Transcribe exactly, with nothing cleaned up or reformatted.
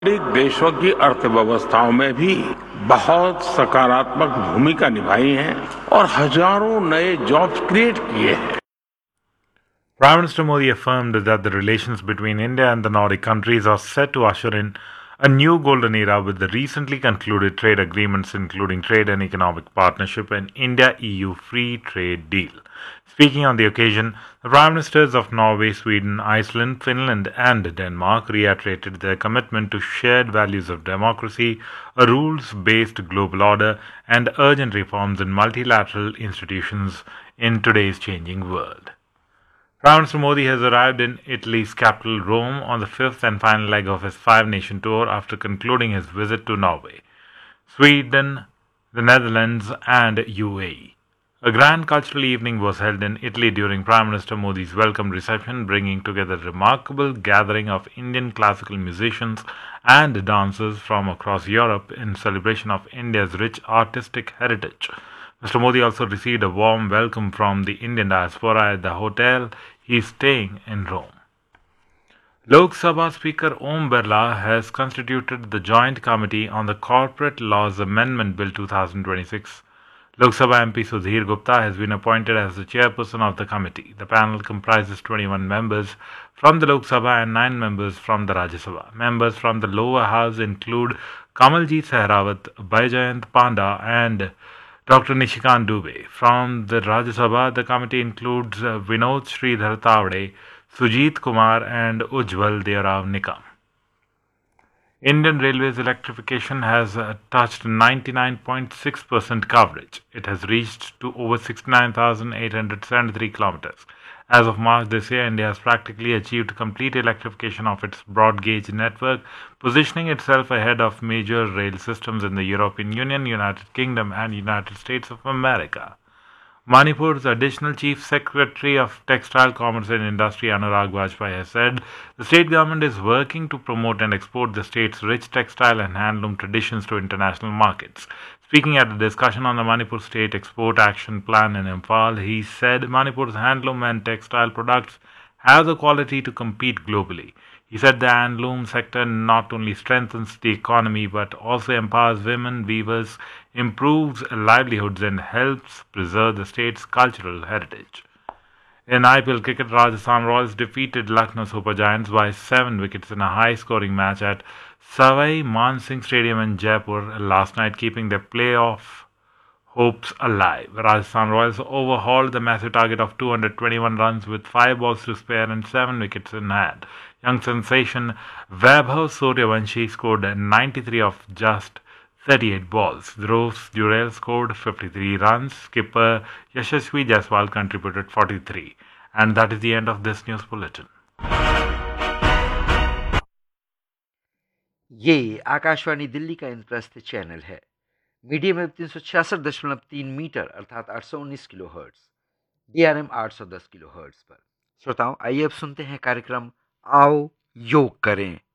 देशों की अर्थव्यवस्थाओं में भी बहुत सकारात्मक भूमिका निभाई है और हजारों नए जॉब्स क्रिएट किए हैं। Prime Minister Modi affirmed that the relations between India and the Nordic countries are set to usher in a new golden era with the recently concluded trade agreements, including trade and economic partnership and India-E U free trade deal. Speaking on the occasion, the Prime Ministers of Norway, Sweden, Iceland, Finland, and Denmark reiterated their commitment to shared values of democracy, a rules-based global order, and urgent reforms in multilateral institutions in today's changing world. Prime Minister Modi has arrived in Italy's capital, Rome, on the fifth and final leg of his five-nation tour after concluding his visit to Norway, Sweden, the Netherlands, and U A E. A grand cultural evening was held in Italy during Prime Minister Modi's welcome reception, bringing together a remarkable gathering of Indian classical musicians and dancers from across Europe in celebration of India's rich artistic heritage. Mister Modi also received a warm welcome from the Indian diaspora at the hotel he is staying in Rome. Lok Sabha Speaker Om Birla has constituted the Joint Committee on the Corporate Laws Amendment Bill two thousand twenty-six. Lok Sabha M P Sudhir Gupta has been appointed as the chairperson of the committee. The panel comprises twenty-one members from the Lok Sabha and nine members from the Rajya Sabha. Members from the lower house include Kamaljeet Sehrawat, Baijayant Panda, and Doctor Nishikant Dubey. From the Rajya Sabha, the committee includes uh, Vinod Sridhar Tavade, Sujit Kumar, and Ujjwal Deorao Nikam. Indian Railways electrification has uh, touched ninety-nine point six percent coverage. It has reached to over sixty-nine thousand eight hundred seventy-three kilometers. As of March this year, India has practically achieved complete electrification of its broad gauge network, positioning itself ahead of major rail systems in the European Union, United Kingdom, and United States of America. Manipur's additional Chief Secretary of Textile Commerce and Industry, Anurag Vajpayee, has said the state government is working to promote and export the state's rich textile and handloom traditions to international markets. Speaking at a discussion on the Manipur State Export Action Plan in Imphal, he said Manipur's handloom and textile products have the quality to compete globally. He said the handloom sector not only strengthens the economy but also empowers women weavers, improves livelihoods, and helps preserve the state's cultural heritage. In I P L cricket, Rajasthan Royals defeated Lucknow Super Giants by seven wickets in a high-scoring match at Savai Mansingh Stadium in Jaipur last night, keeping their playoff hopes alive. Rajasthan Royals overhauled the massive target of two hundred twenty-one runs with five balls to spare and seven wickets in hand. Young sensation Vaibhav Suryavanshi scored ninety-three of just thirty-eight balls. Dhruv Jurel scored fifty-three runs. Skipper Yashasvi Jaiswal contributed forty-three. And that is the end of this news bulletin. ये आकाशवाणी दिल्ली का Indraprastha channel है। Medium wave तीन सौ छियासठ दशमलव तीन metre अर्थात आठ सौ उन्नीस किलो हर्ट्ज, डीआरएम आठ सौ दस किलो हर्ट्ज पर। श्रोताओं, आइए अब सुनते हैं कार्यक्रम आओ योग करें।